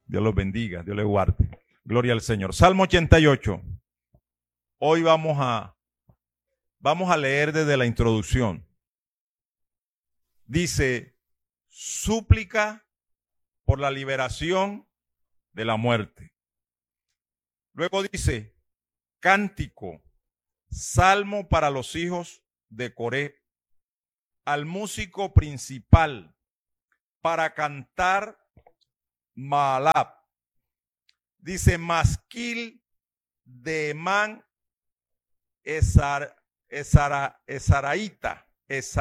Dios los bendiga, Dios les guarde. Gloria al Señor. Salmo 88. Hoy vamos a leer desde la introducción. Dice, súplica por la liberación de la muerte. Luego dice, cántico, salmo para los hijos de Coré, al músico principal, para cantar Maalab. Dice, masquil de Emán Esaraíta.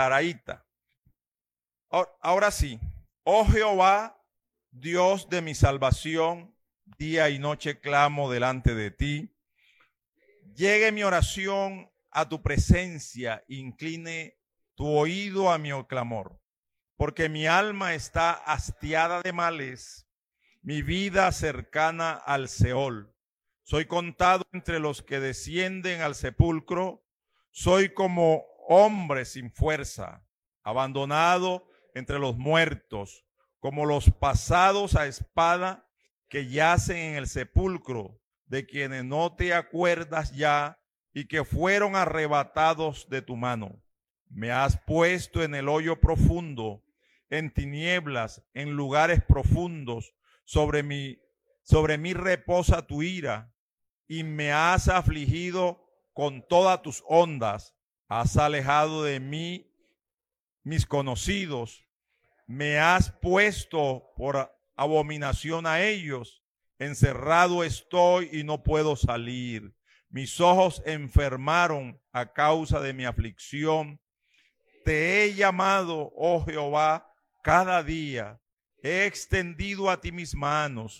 Ahora sí, oh Jehová, Dios de mi salvación, día y noche clamo delante de ti. Llegue mi oración a tu presencia, incline tu oído a mi clamor, porque mi alma está hastiada de males, mi vida cercana al Seol. Soy contado entre los que descienden al sepulcro, soy como hombre sin fuerza, abandonado entre los muertos, como los pasados a espada que yacen en el sepulcro, de quienes no te acuerdas ya y que fueron arrebatados de tu mano. Me has puesto en el hoyo profundo, en tinieblas, en lugares profundos. Sobre mí reposa tu ira, y me has afligido con todas tus ondas. Has alejado de mí mis conocidos. Me has puesto por abominación a ellos. Encerrado estoy y no puedo salir. Mis ojos enfermaron a causa de mi aflicción. Te he llamado, oh Jehová, cada día. He extendido a ti mis manos.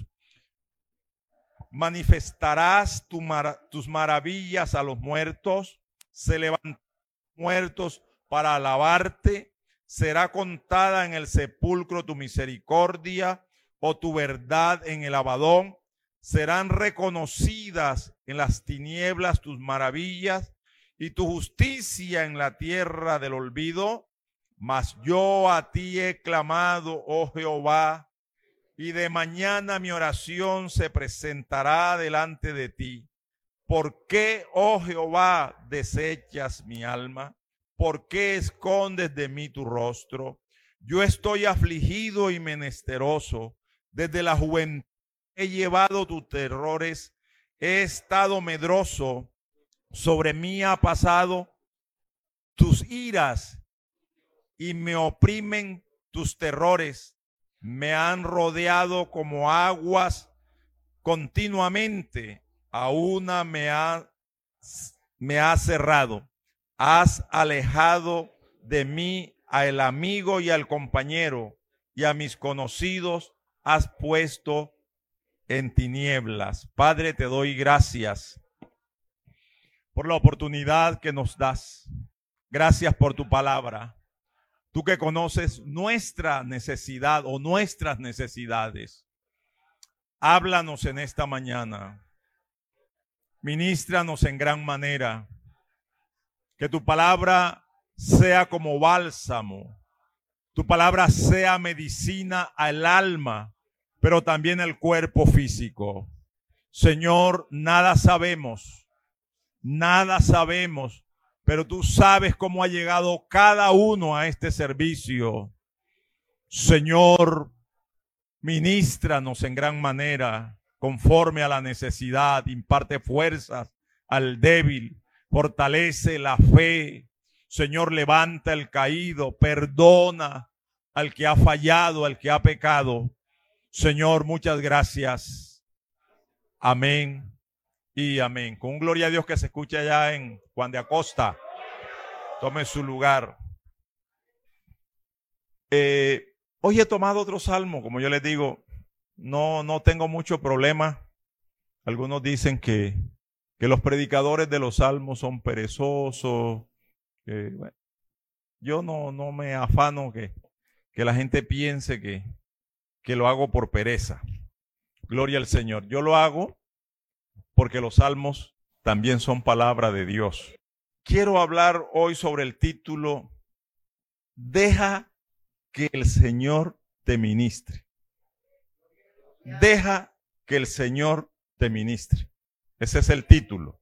Manifestarás tus maravillas a los muertos. Se levantarán muertos para alabarte. Será contada en el sepulcro tu misericordia o tu verdad en el Abadón. Serán reconocidas en las tinieblas tus maravillas y tu justicia en la tierra del olvido. Mas yo a ti he clamado, oh Jehová, y de mañana mi oración se presentará delante de ti. ¿Por qué, oh Jehová, desechas mi alma? ¿Por qué escondes de mí tu rostro? Yo estoy afligido y menesteroso. Desde la juventud he llevado tus terrores. He estado medroso. Sobre mí ha pasado tus iras y me oprimen tus terrores. Me han rodeado como aguas continuamente. A una me ha cerrado. Has alejado de mí al amigo y al compañero, y a mis conocidos has puesto en tinieblas. Padre, te doy gracias por la oportunidad que nos das. Gracias por tu palabra. Tú que conoces nuestra necesidad o nuestras necesidades. Háblanos en esta mañana. Ministranos en gran manera. Que tu palabra sea como bálsamo. Tu palabra sea medicina al alma, pero también al cuerpo físico. Señor, nada sabemos, pero tú sabes cómo ha llegado cada uno a este servicio. Señor, ministranos en gran manera, conforme a la necesidad, imparte fuerzas al débil, fortalece la fe. Señor, levanta el caído, perdona al que ha fallado, al que ha pecado. Señor, muchas gracias. Amén y amén. Con gloria a Dios que se escucha allá en Juan de Acosta. Tome su lugar. Hoy he tomado otro salmo, como yo les digo, no tengo mucho problema. Algunos dicen que los predicadores de los salmos son perezosos. Bueno, yo no me afano que la gente piense que lo hago por pereza. Gloria al Señor. Yo lo hago porque los salmos también son palabra de Dios. Quiero hablar hoy sobre el título, deja que el Señor te ministre. Deja que el Señor te ministre. Ese es el título.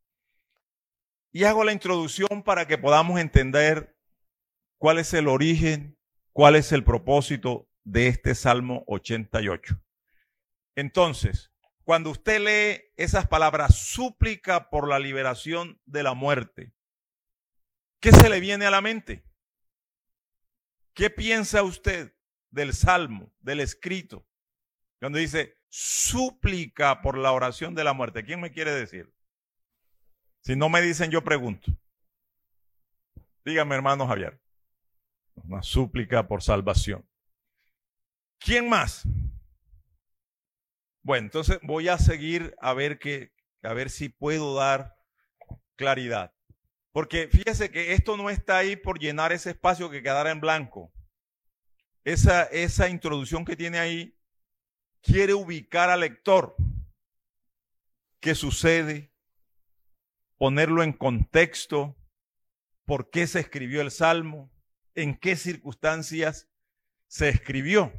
Y hago la introducción para que podamos entender cuál es el origen, cuál es el propósito de este Salmo 88. Entonces, cuando usted lee esas palabras, súplica por la liberación de la muerte, ¿qué se le viene a la mente? ¿Qué piensa usted del Salmo, del escrito? Cuando dice súplica por la oración de la muerte, ¿quién me quiere decir? Si no me dicen, yo pregunto. Dígame, hermano Javier. Una súplica por salvación. ¿Quién más? Bueno, entonces voy a seguir a ver si puedo dar claridad. Porque fíjese que esto no está ahí por llenar ese espacio que quedara en blanco. Esa introducción que tiene ahí quiere ubicar al lector. ¿Qué sucede? Ponerlo en contexto. ¿Por qué se escribió el Salmo? ¿En qué circunstancias se escribió?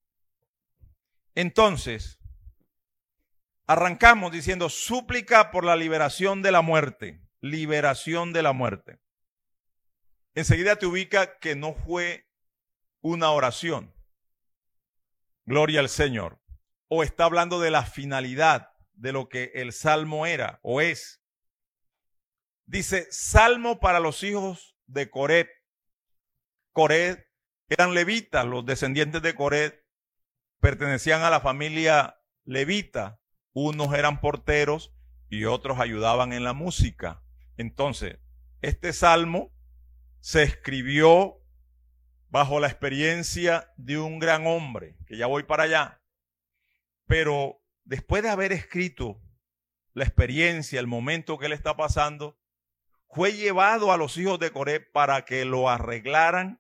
Entonces, arrancamos diciendo súplica por la liberación de la muerte. Liberación de la muerte. Enseguida te ubica que no fue una oración. Gloria al Señor. O está hablando de la finalidad de lo que el Salmo era o es. Dice, Salmo para los hijos de Coré. Coré eran levitas, los descendientes de Coré pertenecían a la familia levita. Unos eran porteros y otros ayudaban en la música. Entonces, este salmo se escribió bajo la experiencia de un gran hombre, que ya voy para allá. Pero después de haber escrito la experiencia, el momento que él está pasando, fue llevado a los hijos de Coré para que lo arreglaran,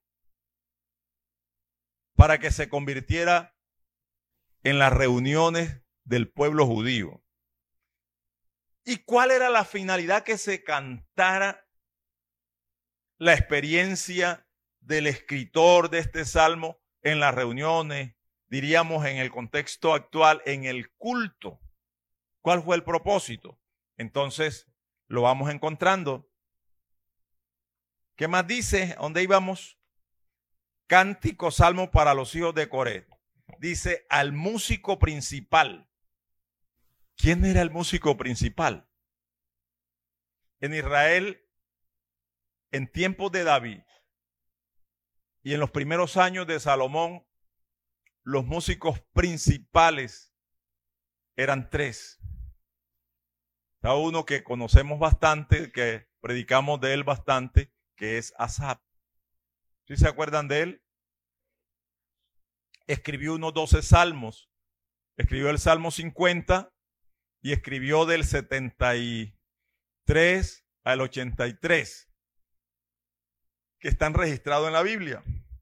para que se convirtiera en las reuniones del pueblo judío. ¿Y cuál era la finalidad? Que se cantara la experiencia del escritor de este salmo en las reuniones, diríamos en el contexto actual, en el culto. ¿Cuál fue el propósito? Entonces lo vamos encontrando. ¿Qué más dice? ¿A dónde íbamos? Cántico salmo para los hijos de Coré. Dice al músico principal. ¿Quién era el músico principal? En Israel, en tiempos de David y en los primeros años de Salomón, los músicos principales eran tres. Está uno que conocemos bastante, que predicamos de él bastante, que es Asaf. ¿Sí se acuerdan de él? Escribió unos 12 salmos. Escribió el Salmo 50 y escribió del 73 al 83, que están registrados en la Biblia.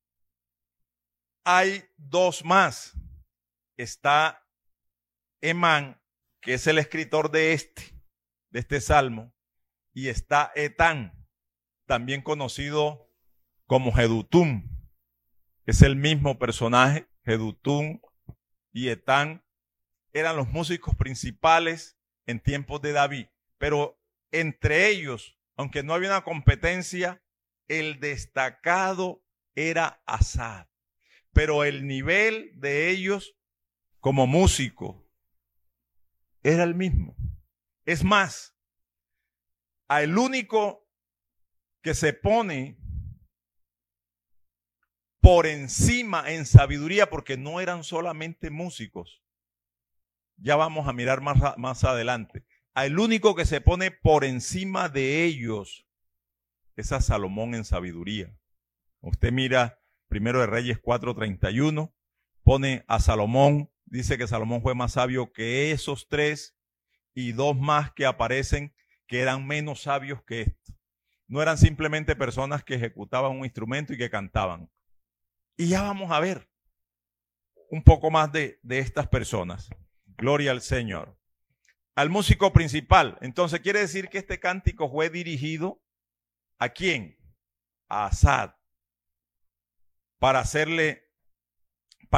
Hay dos más. Está Emán, que es el escritor de este salmo, y está Etán, también conocido como Jedutum. Es el mismo personaje. Jedutum y Etán eran los músicos principales en tiempos de David, pero entre ellos, aunque no había una competencia, el destacado era Asaf, pero el nivel de ellos como músico era el mismo. Es más, al único que se pone por encima en sabiduría, porque no eran solamente músicos. Ya vamos a mirar más adelante. El único que se pone por encima de ellos es a Salomón en sabiduría. Usted mira Primero de Reyes 4:31, pone a Salomón, dice que Salomón fue más sabio que esos tres y dos más que aparecen que eran menos sabios que estos. No eran simplemente personas que ejecutaban un instrumento y que cantaban. Y ya vamos a ver un poco más de estas personas. Gloria al Señor. Al músico principal. Entonces quiere decir que este cántico fue dirigido ¿a quién? A Asaf. Para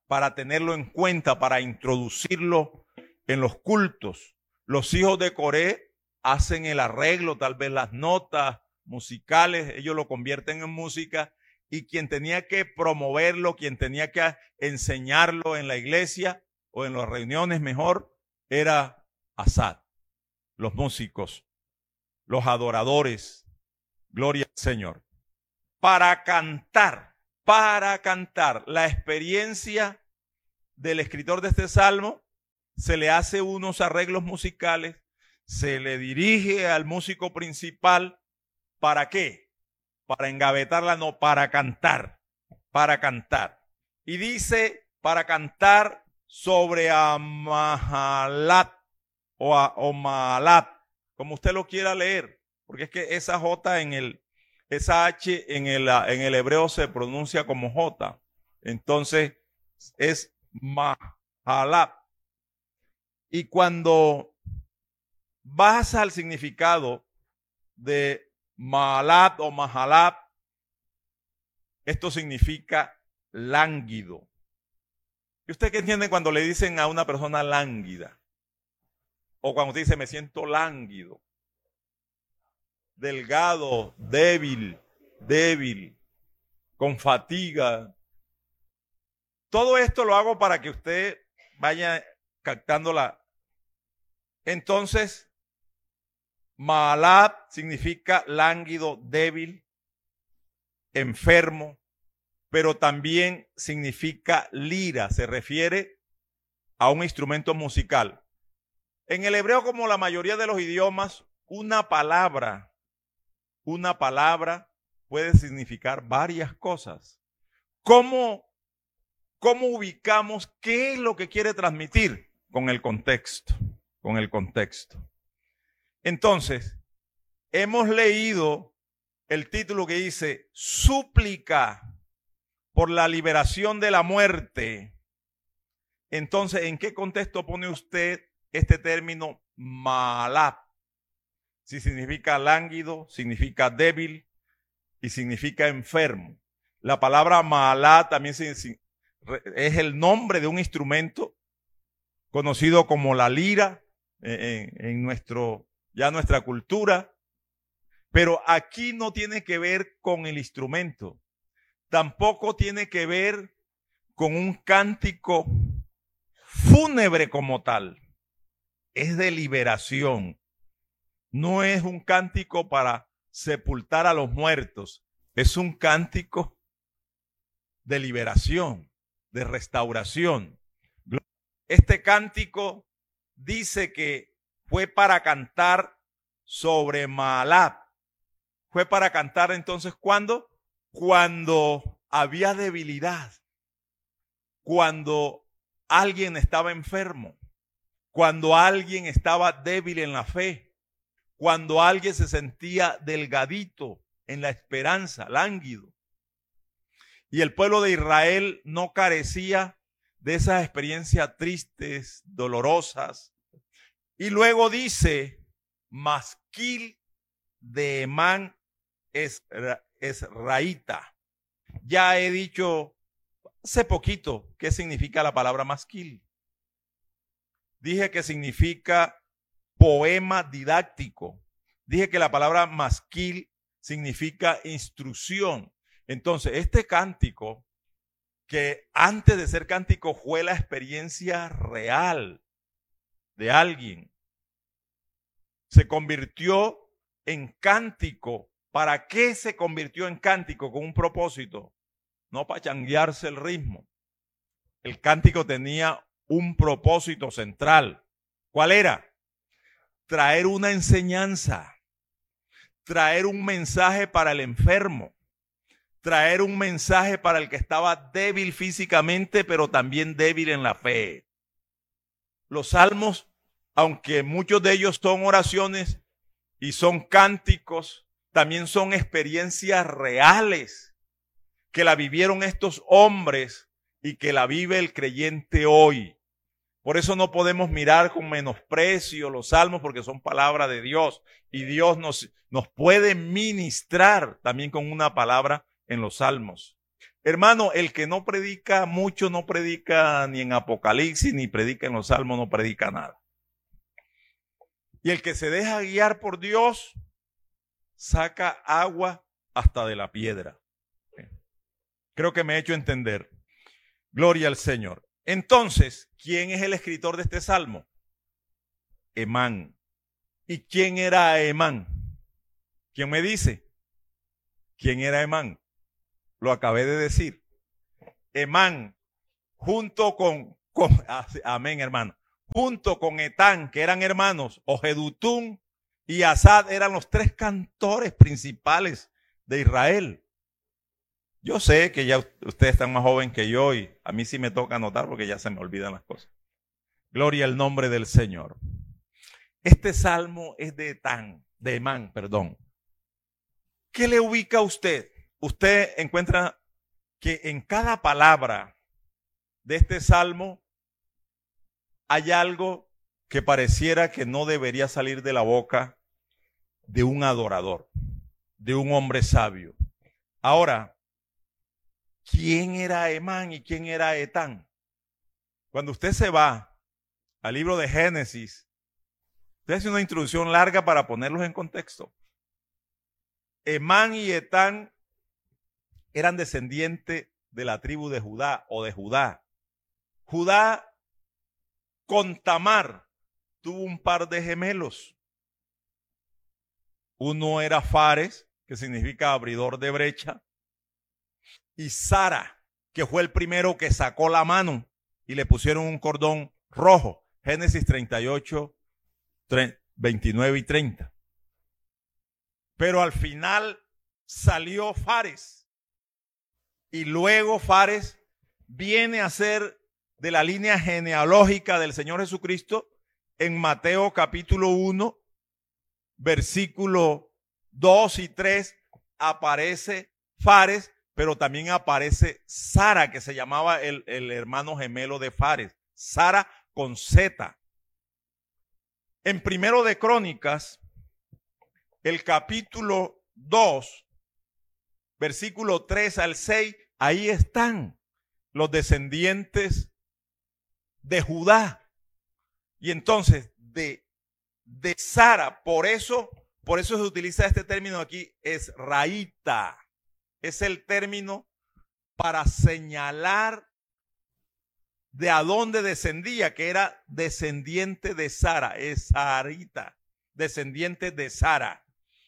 para tenerlo en cuenta, para introducirlo en los cultos. Los hijos de Coré hacen el arreglo, tal vez las notas musicales, ellos lo convierten en música, y quien tenía que promoverlo, quien tenía que enseñarlo en la iglesia o en las reuniones mejor, era Asaf, los músicos, los adoradores, gloria al Señor. Para cantar, la experiencia del escritor de este salmo, se le hace unos arreglos musicales, se le dirige al músico principal. ¿Para qué? Para engavetarla, no, para cantar, para cantar. Y dice, para cantar sobre Mahalat o Mahalat, como usted lo quiera leer, porque es que esa J esa H en el hebreo se pronuncia como J. Entonces es Mahalat. Y cuando vas al significado de Mahalat o Mahalat, esto significa lánguido. ¿Y usted qué entiende cuando le dicen a una persona lánguida? O cuando usted dice me siento lánguido, delgado, débil, con fatiga. Todo esto lo hago para que usted vaya captándola. Entonces, Mahalat significa lánguido, débil, enfermo, pero también significa lira, se refiere a un instrumento musical. En el hebreo, como la mayoría de los idiomas, una palabra puede significar varias cosas. ¿Cómo ubicamos qué es lo que quiere transmitir? Con el contexto. Entonces, hemos leído el título que dice súplica por la liberación de la muerte. Entonces, ¿en qué contexto pone usted este término Mahalat? Si significa lánguido, significa débil y significa enfermo. La palabra Mahalat también es el nombre de un instrumento conocido como la lira en nuestra cultura. Pero aquí no tiene que ver con el instrumento. Tampoco tiene que ver con un cántico fúnebre como tal. Es de liberación. No es un cántico para sepultar a los muertos. Es un cántico de liberación, de restauración. Este cántico dice que fue para cantar sobre Mahalat. Fue para cantar entonces, ¿cuándo? Cuando había debilidad, cuando alguien estaba enfermo, cuando alguien estaba débil en la fe, cuando alguien se sentía delgadito en la esperanza, lánguido. Y el pueblo de Israel no carecía de esas experiencias tristes, dolorosas. Y luego dice, masquil de Emán es raíta. Ya he dicho hace poquito qué significa la palabra masquil. Dije que significa poema didáctico. Dije que la palabra masquil significa instrucción. Entonces, este cántico, que antes de ser cántico fue la experiencia real de alguien, se convirtió en cántico. ¿Para qué se convirtió en cántico? Con un propósito, no para changuearse el ritmo. El cántico tenía un propósito central. ¿Cuál era? Traer una enseñanza, traer un mensaje para el enfermo, traer un mensaje para el que estaba débil físicamente, pero también débil en la fe. Los salmos, aunque muchos de ellos son oraciones y son cánticos, también son experiencias reales que la vivieron estos hombres y que la vive el creyente hoy. Por eso no podemos mirar con menosprecio los salmos, porque son palabra de Dios y Dios nos puede ministrar también con una palabra en los salmos. Hermano, el que no predica mucho, no predica ni en Apocalipsis, ni predica en los Salmos, no predica nada. Y el que se deja guiar por Dios, saca agua hasta de la piedra. Creo que me he hecho entender. Gloria al Señor. Entonces, ¿quién es el escritor de este salmo? Emán. ¿Y quién era Emán? ¿Quién me dice? ¿Quién era Emán? Lo acabé de decir. Emán, junto con amén, hermano, junto con Etán, que eran hermanos, Ogedutún y Asad eran los tres cantores principales de Israel. Yo sé que ya ustedes están más jóvenes que yo y a mí sí me toca anotar porque ya se me olvidan las cosas. Gloria al nombre del Señor. Este salmo es de Emán, perdón. ¿Qué le ubica a usted? Usted encuentra que en cada palabra de este salmo hay algo que pareciera que no debería salir de la boca de un adorador, de un hombre sabio. Ahora, ¿quién era Emán y quién era Etán? Cuando usted se va al libro de Génesis, usted hace una introducción larga para ponerlos en contexto. Emán y Etán eran descendientes de la tribu de Judá o de Judá. Judá con Tamar tuvo un par de gemelos. Uno era Fares, que significa abridor de brecha, y Sara, que fue el primero que sacó la mano y le pusieron un cordón rojo. Génesis 38, 29 y 30. Pero al final salió Fares. Y luego Fares viene a ser de la línea genealógica del Señor Jesucristo. En Mateo capítulo 1, versículo 2 y 3, aparece Fares, pero también aparece Sara, que se llamaba el hermano gemelo de Fares. Sara con Z. En Primero de Crónicas, el capítulo 2, versículo 3 al 6, ahí están los descendientes de Judá. Y entonces, de Sara, por eso se utiliza este término aquí, es raíta. Es el término para señalar de a dónde descendía, que era descendiente de Sara, es sarita, descendiente de Sara.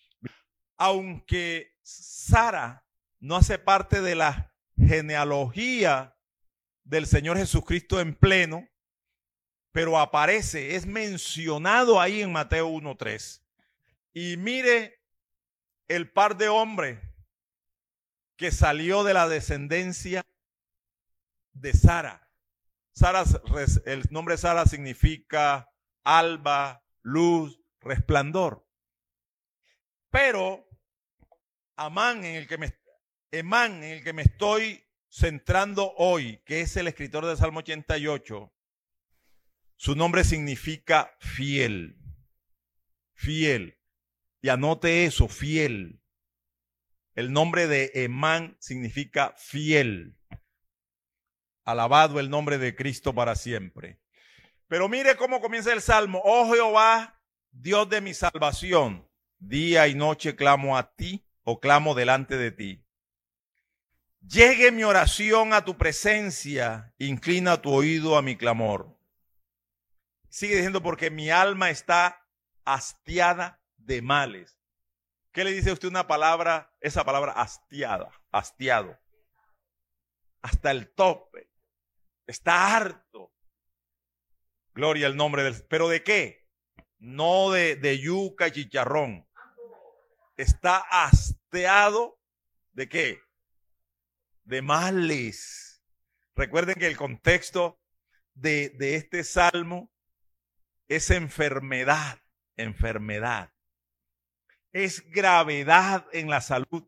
Aunque Sara no hace parte de la genealogía del Señor Jesucristo en pleno, pero aparece, es mencionado ahí en Mateo 1:3. Y mire el par de hombres que salió de la descendencia de Sara. El nombre Sara significa alba, luz, resplandor. Pero Emán, en el que me estoy centrando hoy, que es el escritor del Salmo 88, su nombre significa fiel. Fiel. Y anote eso, fiel. El nombre de Emán significa fiel. Alabado el nombre de Cristo para siempre. Pero mire cómo comienza el Salmo. Oh Jehová, Dios de mi salvación, día y noche clamo a ti o clamo delante de ti. Llegue mi oración a tu presencia, inclina tu oído a mi clamor. Sigue diciendo, porque mi alma está hastiada de males. ¿Qué le dice a usted una palabra? Esa palabra hastiada, hastiado. Hasta el tope. Está harto. Gloria al nombre del... ¿Pero de qué? No de yuca y chicharrón. Está hastiado ¿de qué? De males. Recuerden que el contexto de este salmo es enfermedad, enfermedad. Es gravedad en la salud.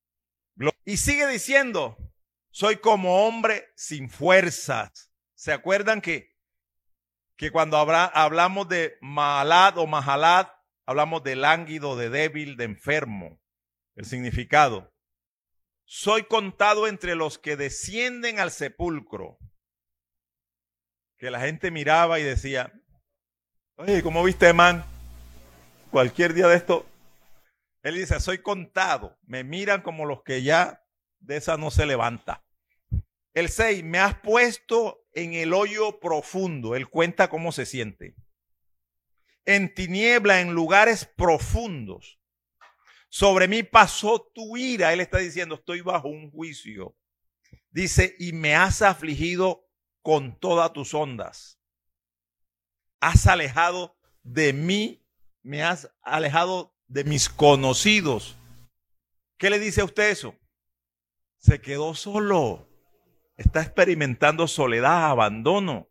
Y sigue diciendo, soy como hombre sin fuerzas. ¿Se acuerdan que cuando hablamos de Mahalad o Mahalat, hablamos de lánguido, de débil, de enfermo? El significado. soy contado entre los que descienden al sepulcro. Que la gente miraba y decía, oye, ¿cómo viste, man? Cualquier día de esto. Él dice, soy contado. Me miran como los que ya de esa no se levanta. El 6, me has puesto en el hoyo profundo. Él cuenta cómo se siente. En tiniebla, en lugares profundos. Sobre mí pasó tu ira. Él está diciendo, estoy bajo un juicio. Dice, y me has afligido con todas tus ondas. Has alejado de mí, me has alejado de mis conocidos. ¿Qué le dice a usted eso? Se quedó solo. Está experimentando soledad, abandono.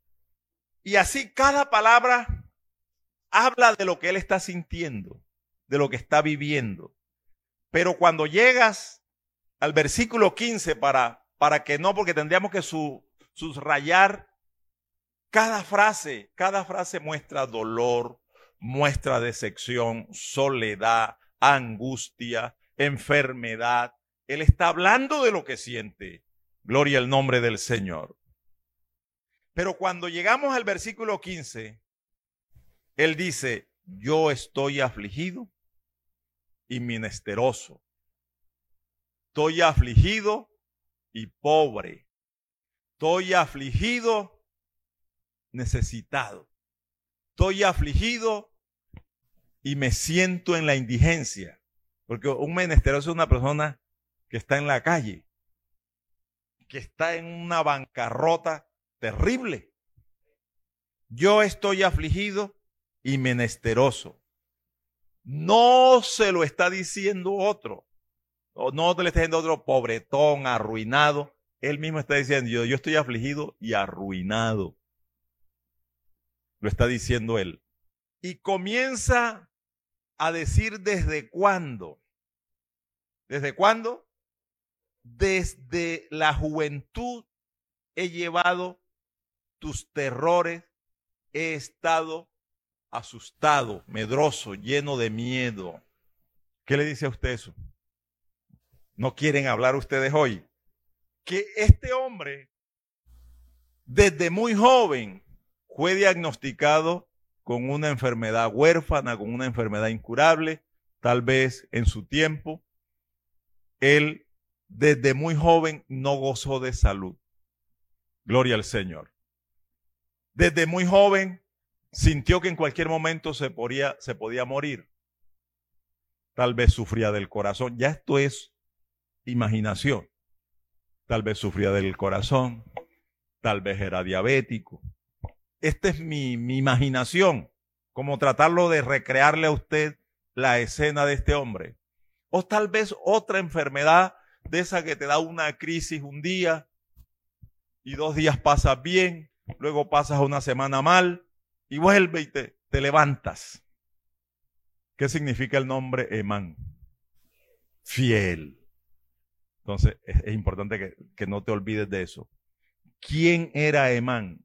Y así cada palabra habla de lo que él está sintiendo, de lo que está viviendo. Pero cuando llegas al versículo 15, para que no, porque tendríamos que subrayar cada frase muestra dolor, muestra decepción, soledad, angustia, enfermedad. Él está hablando de lo que siente. Gloria al nombre del Señor. Pero cuando llegamos al versículo 15, él dice, yo estoy afligido y menesteroso. Estoy afligido y pobre. Estoy afligido, necesitado. Estoy afligido y me siento en la indigencia. Porque un menesteroso es una persona que está en la calle, que está en una bancarrota terrible. Yo estoy afligido y menesteroso. No se lo está diciendo otro. O no te le está diciendo otro pobretón, arruinado. Él mismo está diciendo, yo estoy afligido y arruinado. Lo está diciendo él. Y comienza a decir desde cuándo. ¿Desde cuándo? Desde la juventud he llevado tus terrores, he estado asustado, medroso, lleno de miedo. ¿Qué le dice a usted eso? ¿No quieren hablar ustedes hoy? Que este hombre, desde muy joven, fue diagnosticado con una enfermedad huérfana, con una enfermedad incurable. Tal vez en su tiempo, él desde muy joven no gozó de salud. Gloria al Señor. Desde muy joven sintió que en cualquier momento se podía morir. Tal vez sufría del corazón. Ya esto es imaginación. Tal vez sufría del corazón. Tal vez era diabético. Esta es mi imaginación. Como tratarlo de recrearle a usted la escena de este hombre. O tal vez otra enfermedad de esa que te da una crisis un día y 2 días pasas bien, luego pasas una semana mal y vuelve y te levantas. ¿Qué significa el nombre Emán? Fiel. Entonces es importante que no te olvides de eso. ¿Quién era Emán?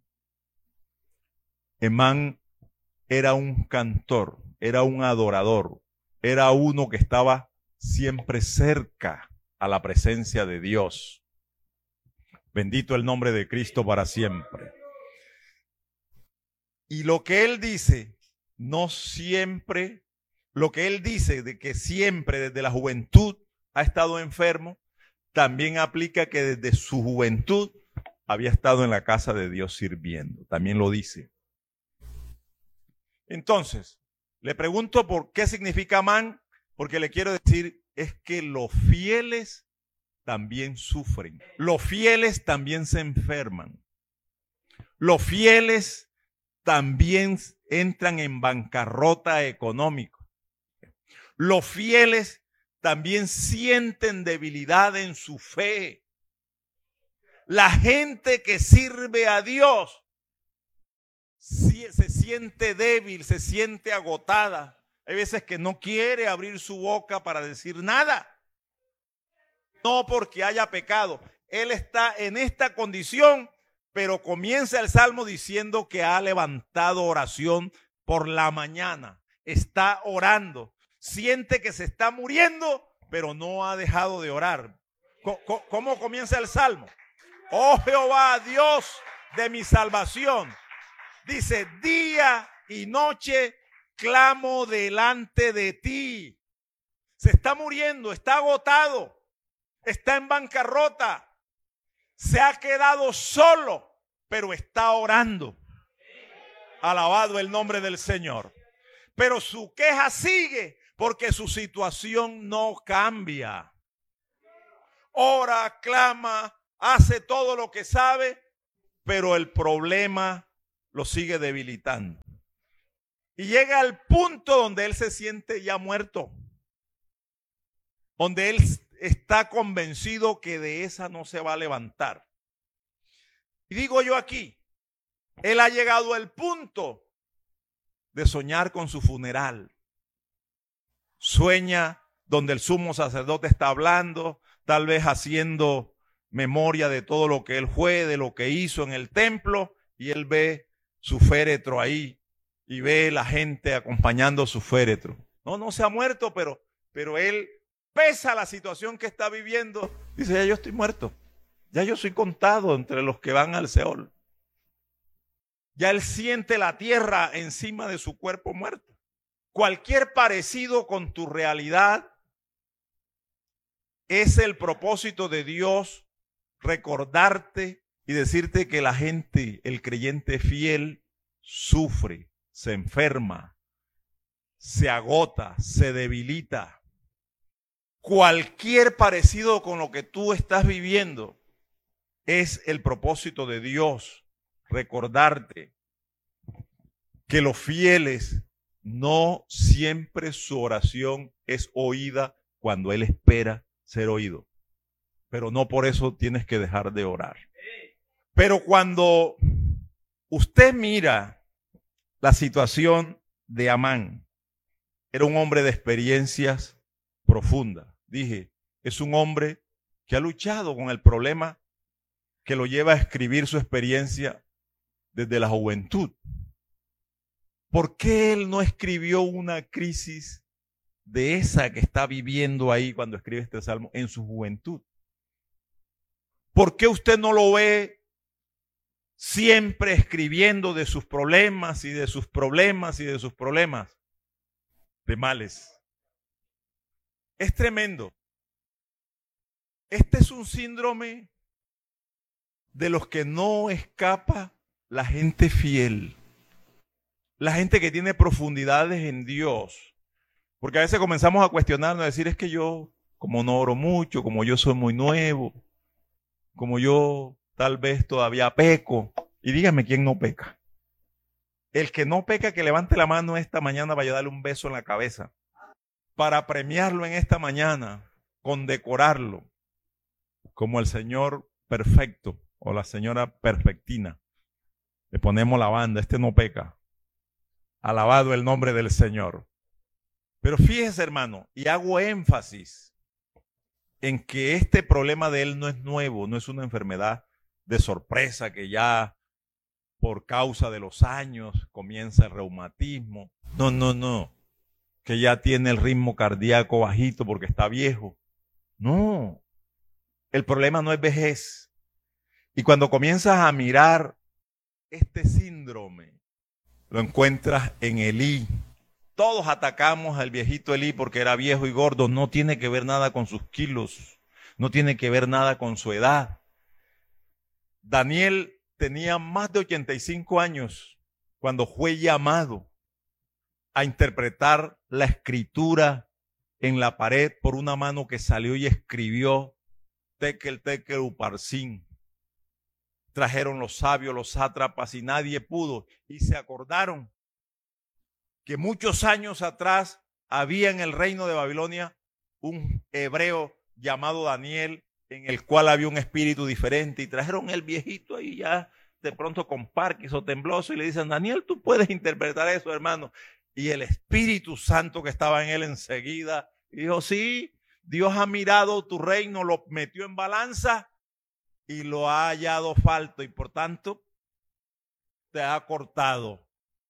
Emán era un cantor, era un adorador, era uno que estaba siempre cerca a la presencia de Dios. Bendito el nombre de Cristo para siempre. Y lo que él dice, no siempre, lo que él dice de que siempre desde la juventud ha estado enfermo, también aplica que desde su juventud había estado en la casa de Dios sirviendo. También lo dice. Entonces, le pregunto por qué significa Amán, porque le quiero decir es que los fieles también sufren. Los fieles también se enferman. Los fieles también entran en bancarrota económica. Los fieles también sienten debilidad en su fe. La gente que sirve a Dios se siente débil, se siente agotada. Hay veces que no quiere abrir su boca para decir nada. No porque haya pecado. Él está en esta condición, pero comienza el Salmo diciendo que ha levantado oración por la mañana. Está orando. Siente que se está muriendo, pero no ha dejado de orar. ¿Cómo comienza el salmo? Oh Jehová, Dios de mi salvación. Dice, día y noche clamo delante de ti. Se está muriendo, está agotado, está en bancarrota, se ha quedado solo, pero está orando. Alabado el nombre del Señor. Pero su queja sigue porque su situación no cambia. Ora, clama, hace todo lo que sabe, pero el problema lo sigue debilitando. Y llega al punto donde él se siente ya muerto, donde él está convencido que de esa no se va a levantar. Y digo yo aquí, él ha llegado al punto de soñar con su funeral. Sueña donde el sumo sacerdote está hablando, tal vez haciendo memoria de todo lo que él fue, de lo que hizo en el templo, y él ve su féretro ahí y ve la gente acompañando su féretro. No se ha muerto, pero él, pese a la situación que está viviendo, dice, ya yo estoy muerto, ya yo soy contado entre los que van al Seol. Ya él siente la tierra encima de su cuerpo muerto. Cualquier parecido con tu realidad es el propósito de Dios, recordarte y decirte que la gente, el creyente fiel, sufre, se enferma, se agota, se debilita. Cualquier parecido con lo que tú estás viviendo es el propósito de Dios, recordarte que los fieles no siempre su oración es oída cuando Él espera ser oído. Pero no por eso tienes que dejar de orar. Pero cuando usted mira la situación de Amán, era un hombre de experiencias profundas. Dije, es un hombre que ha luchado con el problema que lo lleva a escribir su experiencia desde la juventud. ¿Por qué él no escribió una crisis de esa que está viviendo ahí cuando escribe este salmo en su juventud? ¿Por qué usted no lo ve siempre escribiendo de sus problemas y de sus problemas y de sus problemas de males? Es tremendo. Este es un síndrome de los que no escapa la gente fiel. La gente que tiene profundidades en Dios. Porque a veces comenzamos a cuestionarnos, a decir, es que yo, como no oro mucho, como yo soy muy nuevo, como yo tal vez todavía peco. Y dígame quién no peca. El que no peca, que levante la mano esta mañana para yo darle un beso en la cabeza. Para premiarlo en esta mañana, condecorarlo como el Señor perfecto o la señora perfectina. Le ponemos la banda, este no peca. Alabado el nombre del Señor. Pero fíjese, hermano, y hago énfasis en que este problema de él no es nuevo, no es una enfermedad de sorpresa que ya por causa de los años comienza el reumatismo. No, que ya tiene el ritmo cardíaco bajito porque está viejo. No, el problema no es vejez. Y cuando comienzas a mirar este síndrome, lo encuentras en Elí. Todos atacamos al viejito Elí porque era viejo y gordo. No tiene que ver nada con sus kilos. No tiene que ver nada con su edad. Daniel tenía más de 85 años cuando fue llamado a interpretar la escritura en la pared por una mano que salió y escribió Tekel, Tekel, Uparsin. Trajeron los sabios, los sátrapas y nadie pudo. Y se acordaron que muchos años atrás había en el reino de Babilonia un hebreo llamado Daniel, en el cual había un espíritu diferente. Y trajeron el viejito ahí ya de pronto con Parkinson tembloso y le dicen, Daniel, tú puedes interpretar eso, hermano. Y el Espíritu Santo que estaba en él enseguida dijo, sí, Dios ha mirado tu reino, lo metió en balanza y lo ha hallado falto y por tanto te ha cortado.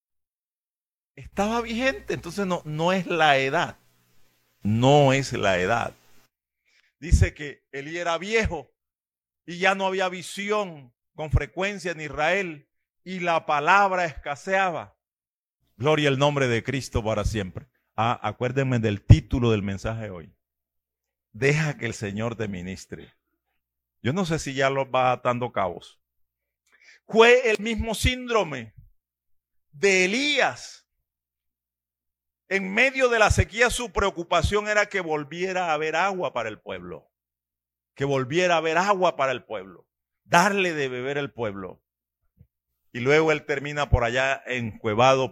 Estaba vigente, entonces no es la edad, no es la edad. dice que Elías era viejo y ya no había visión con frecuencia en Israel y la palabra escaseaba. Gloria al nombre de Cristo para siempre. Acuérdenme del título del mensaje hoy. Deja que el Señor te ministre. Yo no sé si ya lo va atando cabos. Fue el mismo síndrome de Elías. En medio de la sequía, su preocupación era que volviera a haber agua para el pueblo. Que volviera a haber agua para el pueblo. Darle de beber al pueblo. Y luego él termina por allá encuevado